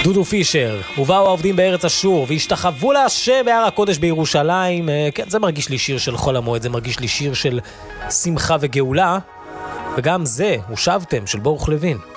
דודו פישר, ובאו העובדים בארץ אשור, והשתחוו להשם בהר הקודש בירושלים. כן, זה מרגיש לי שיר של חול המועד, זה מרגיש לי שיר של שמחה וגאולה, וגם זה, הושבתם, של ברוך לוין.